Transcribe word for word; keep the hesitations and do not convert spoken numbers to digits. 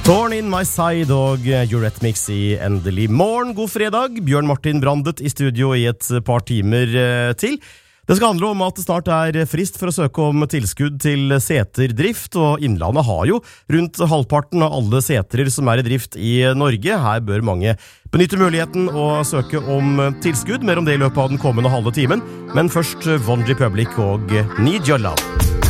Thorn in my side og Eurythmics i endelig morgen. God fredag, Bjørn Martin Brandet i studio i et par timer til. Det skal handle om at det snart er frist for å søke om tilskudd til seterdrift, og Innlandet har jo rundt halvparten av alle setrer som er i drift i Norge. Her bør mange benytte muligheten å søke om tilskudd, mer om det i løpet av den kommende halve timen. Men først One Republic og Need Your Love.